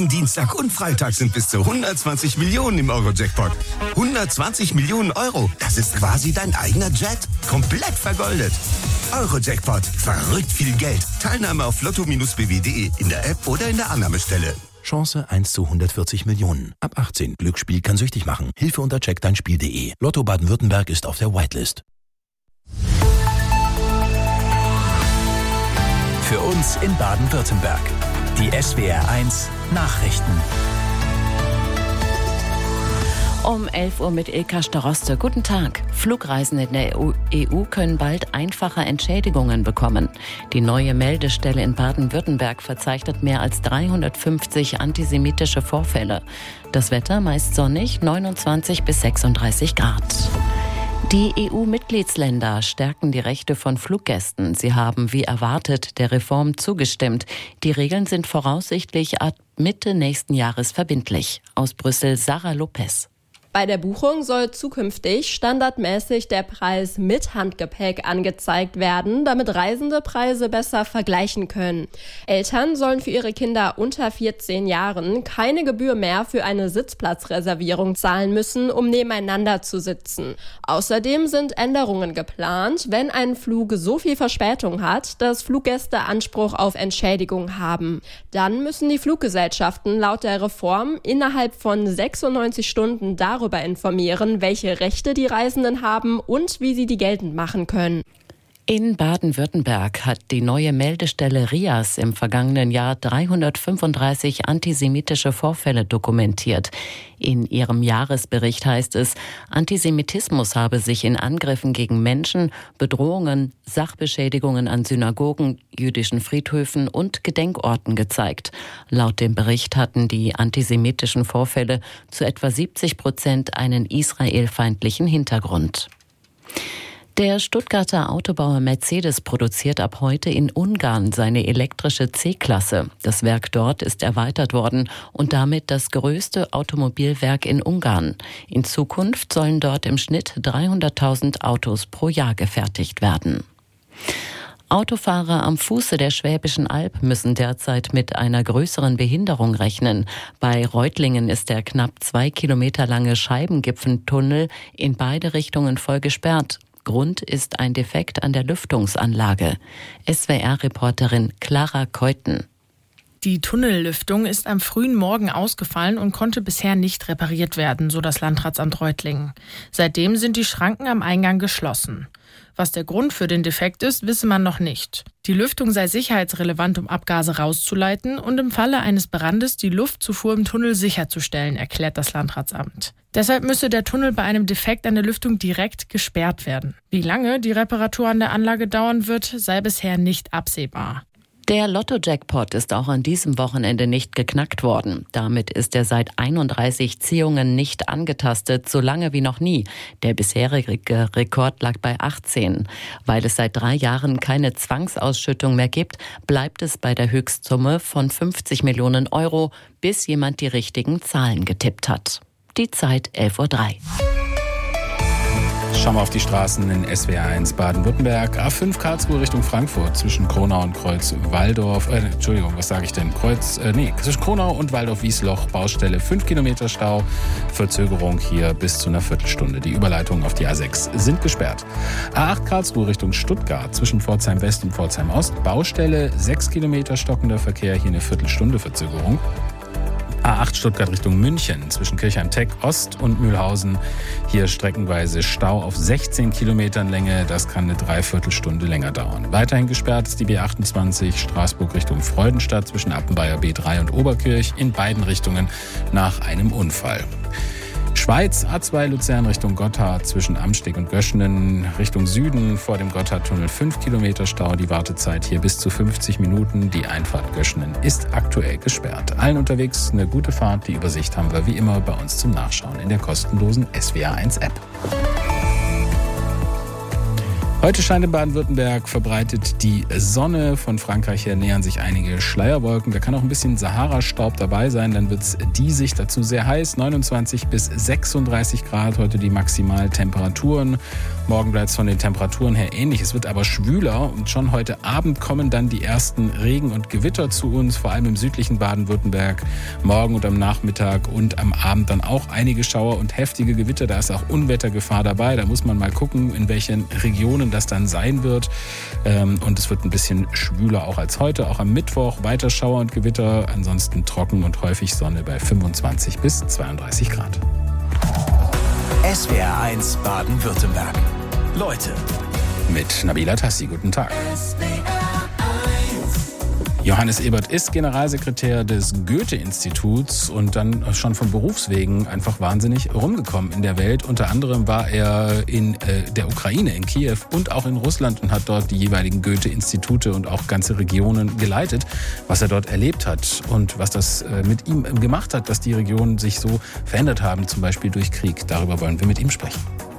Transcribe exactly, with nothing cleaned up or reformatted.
Jeden Dienstag und Freitag sind bis zu hundertzwanzig Millionen im Euro-Jackpot. hundertzwanzig Millionen Euro, das ist quasi dein eigener Jet. Komplett vergoldet. Euro-Jackpot, verrückt viel Geld. Teilnahme auf lotto Bindestrich b w punkt d e, in der App oder in der Annahmestelle. Chance eins zu hundertvierzig Millionen. Ab achtzehn. Glücksspiel kann süchtig machen. Hilfe unter check dein Spiel punkt de. Lotto Baden-Württemberg ist auf der Whitelist. Für uns in Baden-Württemberg. Die S W R eins Nachrichten. Um elf Uhr mit Ilka Staroste. Guten Tag. Flugreisende in der E U können bald einfache Entschädigungen bekommen. Die neue Meldestelle in Baden-Württemberg verzeichnet mehr als dreihundertfünfzig antisemitische Vorfälle. Das Wetter meist sonnig, neunundzwanzig bis sechsunddreißig Grad. Die E U-Mitgliedsländer stärken die Rechte von Fluggästen. Sie haben, wie erwartet, der Reform zugestimmt. Die Regeln sind voraussichtlich ab Mitte nächsten Jahres verbindlich. Aus Brüssel Sarah Lopez. Bei der Buchung soll zukünftig standardmäßig der Preis mit Handgepäck angezeigt werden, damit Reisende Preise besser vergleichen können. Eltern sollen für ihre Kinder unter vierzehn Jahren keine Gebühr mehr für eine Sitzplatzreservierung zahlen müssen, um nebeneinander zu sitzen. Außerdem sind Änderungen geplant, wenn ein Flug so viel Verspätung hat, dass Fluggäste Anspruch auf Entschädigung haben. Dann müssen die Fluggesellschaften laut der Reform innerhalb von sechsundneunzig Stunden darüber darüber informieren, welche Rechte die Reisenden haben und wie sie die geltend machen können. In Baden-Württemberg hat die neue Meldestelle R I A S im vergangenen Jahr dreihundertfünfunddreißig antisemitische Vorfälle dokumentiert. In ihrem Jahresbericht heißt es, Antisemitismus habe sich in Angriffen gegen Menschen, Bedrohungen, Sachbeschädigungen an Synagogen, jüdischen Friedhöfen und Gedenkorten gezeigt. Laut dem Bericht hatten die antisemitischen Vorfälle zu etwa siebzig Prozent einen israelfeindlichen Hintergrund. Der Stuttgarter Autobauer Mercedes produziert ab heute in Ungarn seine elektrische C-Klasse. Das Werk dort ist erweitert worden und damit das größte Automobilwerk in Ungarn. In Zukunft sollen dort im Schnitt dreihunderttausend Autos pro Jahr gefertigt werden. Autofahrer am Fuße der Schwäbischen Alb müssen derzeit mit einer größeren Behinderung rechnen. Bei Reutlingen ist der knapp zwei Kilometer lange Scheibengipfentunnel in beide Richtungen voll gesperrt. Grund ist ein Defekt an der Lüftungsanlage. S W R-Reporterin Clara Keuten. Die Tunnellüftung ist am frühen Morgen ausgefallen und konnte bisher nicht repariert werden, so das Landratsamt Reutlingen. Seitdem sind die Schranken am Eingang geschlossen. Was der Grund für den Defekt ist, wisse man noch nicht. Die Lüftung sei sicherheitsrelevant, um Abgase rauszuleiten und im Falle eines Brandes die Luftzufuhr im Tunnel sicherzustellen, erklärt das Landratsamt. Deshalb müsse der Tunnel bei einem Defekt an der Lüftung direkt gesperrt werden. Wie lange die Reparatur an der Anlage dauern wird, sei bisher nicht absehbar. Der Lotto-Jackpot ist auch an diesem Wochenende nicht geknackt worden. Damit ist er seit einunddreißig Ziehungen nicht angetastet, so lange wie noch nie. Der bisherige Rekord lag bei achtzehn. Weil es seit drei Jahren keine Zwangsausschüttung mehr gibt, bleibt es bei der Höchstsumme von fünfzig Millionen Euro, bis jemand die richtigen Zahlen getippt hat. Die Zeit elf Uhr drei. Schauen wir auf die Straßen in S W R eins Baden-Württemberg. A fünf Karlsruhe Richtung Frankfurt zwischen Kronau und Kreuz-Walldorf. Äh, Entschuldigung, was sage ich denn? Kreuz, äh, nee, zwischen Kronau und Walldorf-Wiesloch. Baustelle fünf Kilometer Stau. Verzögerung hier bis zu einer Viertelstunde. Die Überleitungen auf die A sechs sind gesperrt. A acht Karlsruhe Richtung Stuttgart zwischen Pforzheim West und Pforzheim Ost. Baustelle sechs Kilometer stockender Verkehr. Hier eine Viertelstunde Verzögerung. A acht Stuttgart Richtung München zwischen Kirchheim-Teck Ost und Mühlhausen. Hier streckenweise Stau auf sechzehn Kilometern Länge. Das kann eine Dreiviertelstunde länger dauern. Weiterhin gesperrt ist die B achtundzwanzig Straßburg Richtung Freudenstadt zwischen Appenweier B drei und Oberkirch in beiden Richtungen nach einem Unfall. Schweiz, A zwei Luzern Richtung Gotthard zwischen Amsteg und Göschenen Richtung Süden vor dem Gotthardtunnel fünf Kilometer Stau. Die Wartezeit hier bis zu fünfzig Minuten. Die Einfahrt Göschenen ist aktuell gesperrt. Allen unterwegs eine gute Fahrt. Die Übersicht haben wir wie immer bei uns zum Nachschauen in der kostenlosen S W R eins App. Heute scheint in Baden-Württemberg verbreitet die Sonne. Von Frankreich her nähern sich einige Schleierwolken. Da kann auch ein bisschen Sahara-Staub dabei sein. Dann wird es diesig, dazu sehr heiß. neunundzwanzig bis sechsunddreißig Grad heute die Maximaltemperaturen. Morgen bleibt es von den Temperaturen her ähnlich. Es wird aber schwüler und schon heute Abend kommen dann die ersten Regen- und Gewitter zu uns, vor allem im südlichen Baden-Württemberg. Morgen und am Nachmittag und am Abend dann auch einige Schauer und heftige Gewitter. Da ist auch Unwettergefahr dabei. Da muss man mal gucken, in welchen Regionen das dann sein wird. Und es wird ein bisschen schwüler auch als heute. Auch am Mittwoch weiter Schauer und Gewitter. Ansonsten trocken und häufig Sonne bei fünfundzwanzig bis zweiunddreißig Grad. S W R eins Baden-Württemberg. Leute. Mit Nabila Tassi. Guten Tag. Johannes Ebert ist Generalsekretär des Goethe-Instituts und dann schon von Berufswegen einfach wahnsinnig rumgekommen in der Welt. Unter anderem war er in äh, der Ukraine, in Kiew und auch in Russland und hat dort die jeweiligen Goethe-Institute und auch ganze Regionen geleitet. Was er dort erlebt hat und was das äh, mit ihm gemacht hat, dass die Regionen sich so verändert haben, zum Beispiel durch Krieg. Darüber wollen wir mit ihm sprechen.